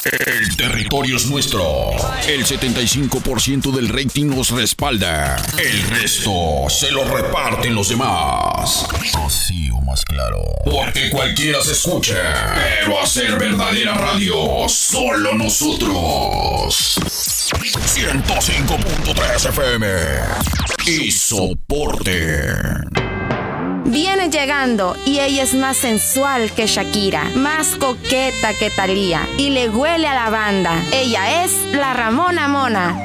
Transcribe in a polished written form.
El territorio es nuestro. El 75% del rating nos respalda. El resto se lo reparten los demás. Así o más claro. Porque cualquiera se escucha. Pero hacer verdadera radio, solo nosotros. 105.3 FM. Y soporte. Viene llegando y ella es más sensual que Shakira, más coqueta que Thalía y le huele a lavanda. Ella es la Ramona Mona.